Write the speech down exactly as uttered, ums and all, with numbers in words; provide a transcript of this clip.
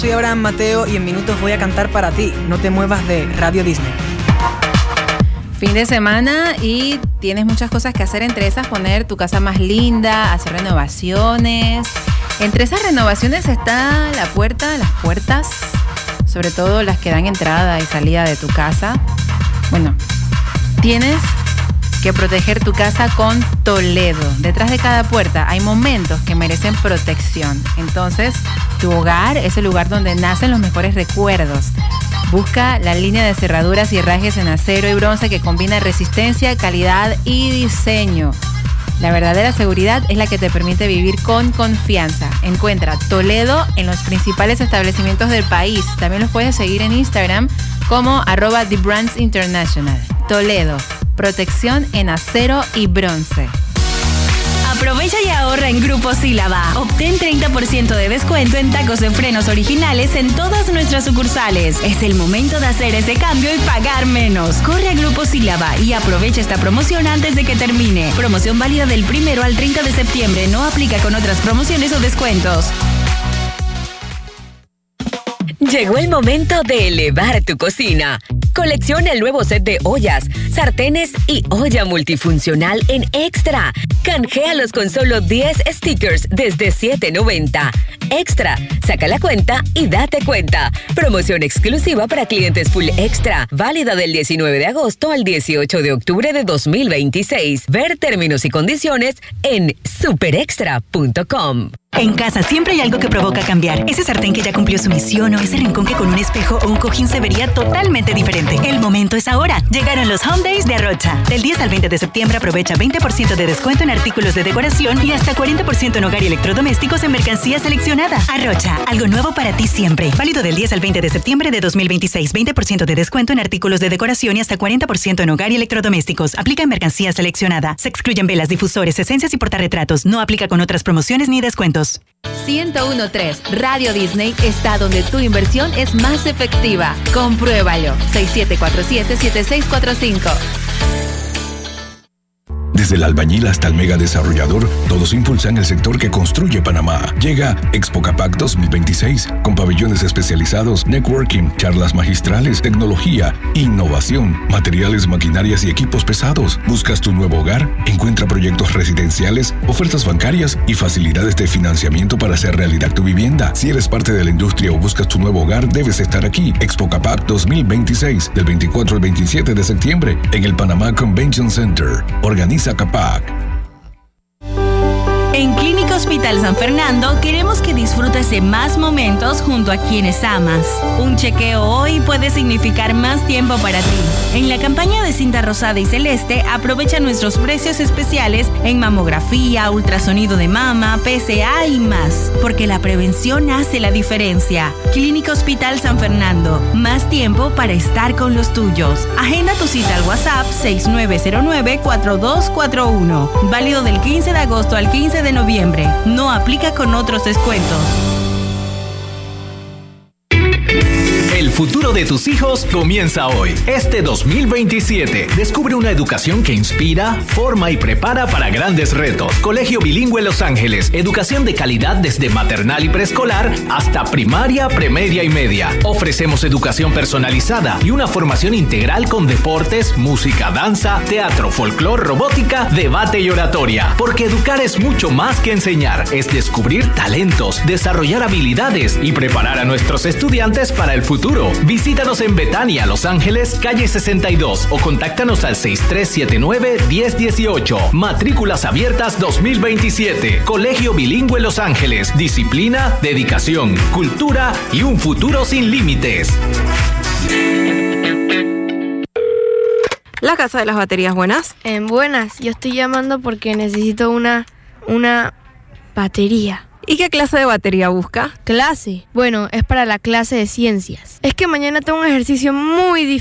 Soy Abraham Mateo y en minutos voy a cantar para ti. No te muevas de Radio Disney. Fin de semana y tienes muchas cosas que hacer, entre esas poner tu casa más linda, hacer renovaciones. Entre esas renovaciones está la puerta, las puertas, sobre todo las que dan entrada y salida de tu casa. Bueno, tienes que proteger tu casa con Toledo. Detrás de cada puerta hay momentos que merecen protección. Entonces, tu hogar es el lugar donde nacen los mejores recuerdos. Busca la línea de cerraduras y herrajes en acero y bronce que combina resistencia, calidad y diseño. La verdadera seguridad es la que te permite vivir con confianza. Encuentra Toledo en los principales establecimientos del país. También los puedes seguir en Instagram como arroba The Brands International. Toledo, protección en acero y bronce. Aprovecha y ahorra en Grupo Sílaba. Obtén treinta por ciento de descuento en tacos de frenos originales en todas nuestras sucursales. Es el momento de hacer ese cambio y pagar menos. Corre a Grupo Sílaba y aprovecha esta promoción antes de que termine. Promoción válida del primero al treinta de septiembre. No aplica con otras promociones o descuentos. Llegó el momento de elevar tu cocina. Colecciona el nuevo set de ollas, sartenes y olla multifuncional en Extra. Canjealos con solo diez stickers desde siete noventa. Extra, saca la cuenta y date cuenta. Promoción exclusiva para clientes Full Extra. Válida del diecinueve de agosto al dieciocho de octubre de dos mil veintiséis. Ver términos y condiciones en super extra punto com. En casa siempre hay algo que provoca cambiar. Ese sartén que ya cumplió su misión o ese rincón que con un espejo o un cojín se vería totalmente diferente. El momento es ahora. Llegaron los Home Days de Arrocha. Del diez al veinte de septiembre aprovecha veinte por ciento de descuento en artículos de decoración y hasta cuarenta por ciento en hogar y electrodomésticos en mercancía seleccionada. Arrocha, algo nuevo para ti siempre. Válido del diez al veinte de septiembre de dos mil veintiséis. veinte por ciento de descuento en artículos de decoración y hasta cuarenta por ciento en hogar y electrodomésticos. Aplica en mercancía seleccionada. Se excluyen velas, difusores, esencias y portarretratos. No aplica con otras promociones ni descuentos. ciento uno punto tres Radio Disney está donde tu inversión es más efectiva. Compruébalo. seis siete cuatro siete, siete seis cuatro cinco. Desde el albañil hasta el mega desarrollador, todos impulsan el sector que construye Panamá. Llega Expo Capac dos mil veintiséis, con pabellones especializados, networking, charlas magistrales, tecnología, innovación, materiales, maquinarias y equipos pesados. ¿Buscas tu nuevo hogar? Encuentra proyectos residenciales, ofertas bancarias y facilidades de financiamiento para hacer realidad tu vivienda. Si eres parte de la industria o buscas tu nuevo hogar, debes estar aquí. Expo Capac dos mil veintiséis, del veinticuatro al veintisiete de septiembre, en el Panamá Convention Center. Organiza Capac. En Clínica Hospital San Fernando queremos que disfrutes de más momentos junto a quienes amas. Un chequeo hoy puede significar más tiempo para ti. En la campaña de cinta rosada y celeste, aprovecha nuestros precios especiales en mamografía, ultrasonido de mama, P C A y más. Porque la prevención hace la diferencia. Clínica Hospital San Fernando. Más tiempo para estar con los tuyos. Agenda tu cita al WhatsApp seis nueve cero nueve, cuatro dos cuatro uno. Válido del quince de agosto al quince de noviembre. No aplica con otros descuentos. El futuro de tus hijos comienza hoy. Este dos mil veintisiete, descubre una educación que inspira, forma y prepara para grandes retos. Colegio Bilingüe Los Ángeles. Educación de calidad desde maternal y preescolar hasta primaria, premedia y media. Ofrecemos educación personalizada y una formación integral con deportes, música, danza, teatro, folclor, robótica, debate y oratoria. Porque educar es mucho más que enseñar. Es descubrir talentos, desarrollar habilidades y preparar a nuestros estudiantes para el futuro. Visítanos en Betania, Los Ángeles, calle sesenta y dos o contáctanos al seis tres siete nueve, uno cero uno ocho. Matrículas abiertas dos mil veintisiete. Colegio Bilingüe Los Ángeles. Disciplina, dedicación, cultura y un futuro sin límites. La Casa de las Baterías, buenas. Eh, buenas, yo estoy llamando porque necesito una, una batería. ¿Y qué clase de batería busca? ¿Clase? Bueno, es para la clase de ciencias. Es que mañana tengo un ejercicio muy difícil.